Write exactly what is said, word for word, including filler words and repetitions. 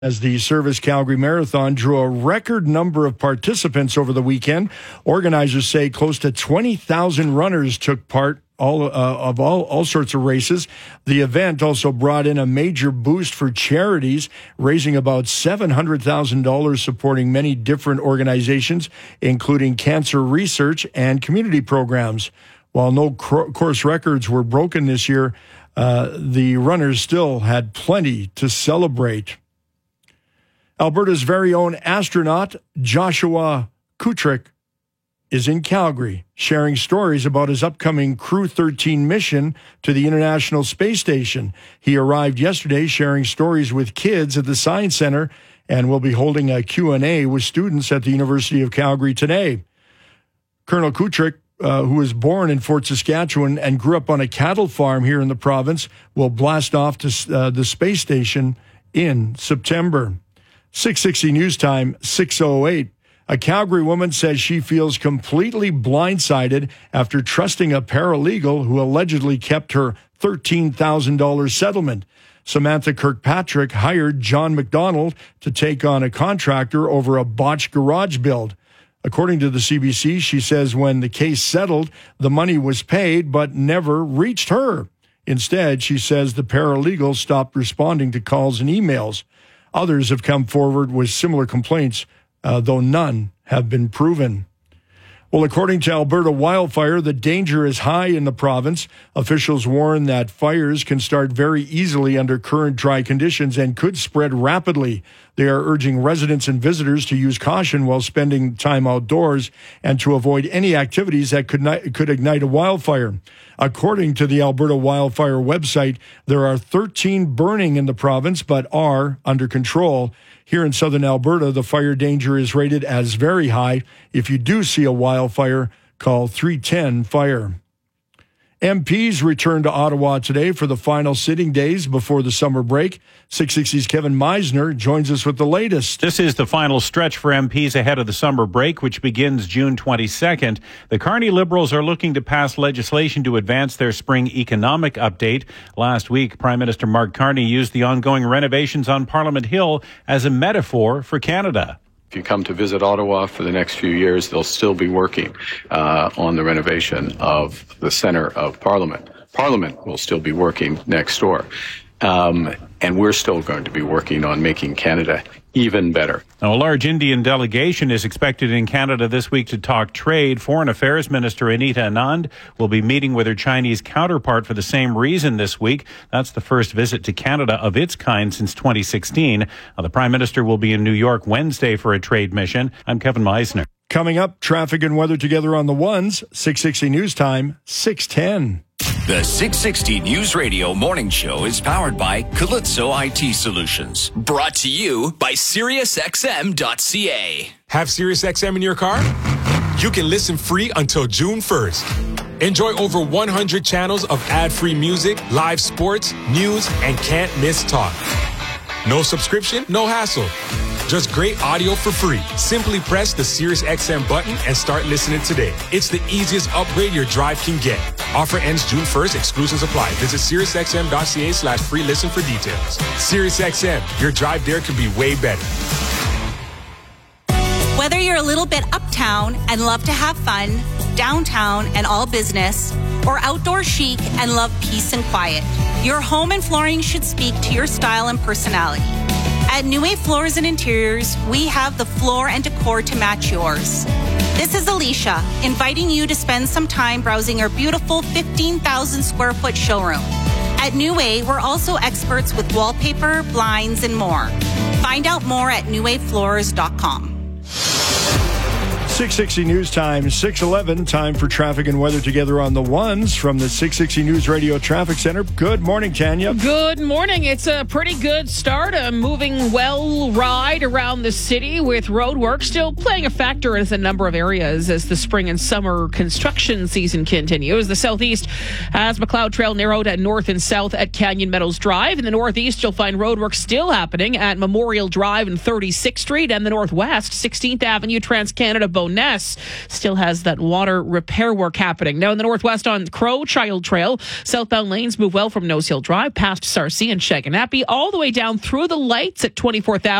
As the Service Calgary Marathon drew a record number of participants over the weekend, organizers say close to twenty thousand runners took part all uh, of all, all sorts of races. The event also brought in a major boost for charities, raising about seven hundred thousand dollars, supporting many different organizations, including cancer research and community programs. While no cr- course records were broken this year, uh, the runners still had plenty to celebrate. Alberta's very own astronaut, Joshua Kutrick, is in Calgary, sharing stories about his upcoming Crew thirteen mission to the International Space Station. He arrived yesterday sharing stories with kids at the Science Center and will be holding a Q and A with students at the University of Calgary today. Colonel Kutrick, uh, who was born in Fort Saskatchewan and grew up on a cattle farm here in the province, will blast off to uh, the space station in September. six sixty News Time, six oh eight. A Calgary woman says she feels completely blindsided after trusting a paralegal who allegedly kept her thirteen thousand dollars settlement. Samantha Kirkpatrick hired John McDonald to take on a contractor over a botched garage build. According to the C B C, she says when the case settled, the money was paid but never reached her. Instead, she says the paralegal stopped responding to calls and emails. Others have come forward with similar complaints, uh, though none have been proven. Well, according to Alberta Wildfire, the danger is high in the province. Officials warn that fires can start very easily under current dry conditions and could spread rapidly. They are urging residents and visitors to use caution while spending time outdoors and to avoid any activities that could not, could ignite a wildfire. According to the Alberta Wildfire website, there are thirteen burning in the province but are under control. Here in southern Alberta, the fire danger is rated as very high. If you do see a wildfire, call three ten fire. M Ps return to Ottawa today for the final sitting days before the summer break. six sixty's Kevin Meisner joins us with the latest. This is the final stretch for M Ps ahead of the summer break, which begins June twenty-second. The Carney Liberals are looking to pass legislation to advance their spring economic update. Last week, Prime Minister Mark Carney used the ongoing renovations on Parliament Hill as a metaphor for Canada. If you come to visit Ottawa for the next few years, they'll still be working uh, on the renovation of the centre of Parliament. Parliament will still be working next door. Um, and we're still going to be working on making Canada even better. Now, a large Indian delegation is expected in Canada this week to talk trade. Foreign Affairs Minister Anita Anand will be meeting with her Chinese counterpart for the same reason this week. That's the first visit to Canada of its kind since twenty sixteen. Now, the Prime Minister will be in New York Wednesday for a trade mission. I'm Kevin Meisner. Coming up, traffic and weather together on the ones. six sixty News Time, six ten. The six sixty News Radio Morning Show is powered by Calypso I T Solutions. Brought to you by Sirius X M dot C A. Have Sirius X M in your car? You can listen free until June first. Enjoy over one hundred channels of ad-free music, live sports, news, and can't miss talk. No subscription, no hassle. Just great audio for free. Simply press the Sirius X M button and start listening today. It's the easiest upgrade your drive can get. Offer ends June first. Exclusions apply. Visit Sirius X M dot C A slash free listen for details. Sirius X M, your drive there could be way better. Whether you're a little bit uptown and love to have fun, downtown and all business, or outdoor chic and love peace and quiet, your home and flooring should speak to your style and personality. At New Wave Floors and Interiors, we have the floor and decor to match yours. This is Alicia, inviting you to spend some time browsing our beautiful fifteen thousand square foot showroom. At New Wave, we're also experts with wallpaper, blinds, and more. Find out more at new wave floors dot com. six sixty News Time, six eleven. Time for traffic and weather together on the ones from the six sixty News Radio Traffic Center. Good morning, Tanya. Good morning. It's a pretty good start. A moving well ride around the city with road work still playing a factor in a number of areas as the spring and summer construction season continues. The southeast has McLeod Trail narrowed at north and south at Canyon Meadows Drive. In the northeast, you'll find road work still happening at Memorial Drive and thirty-sixth Street, and the northwest, sixteenth Avenue, Trans-Canada Bowness still has that water repair work happening. Now in the northwest on Crow Child Trail, southbound lanes move well from Nose Hill Drive past Sarcee and Shaganappi all the way down through the lights at twenty-fourth Avenue.